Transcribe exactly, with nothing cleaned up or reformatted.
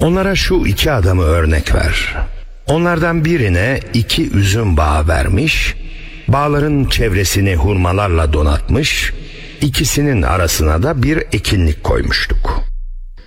Onlara şu iki adamı örnek ver. Onlardan birine iki üzüm bağı vermiş, bağların çevresini hurmalarla donatmış, ikisinin arasına da bir ekinlik koymuştuk.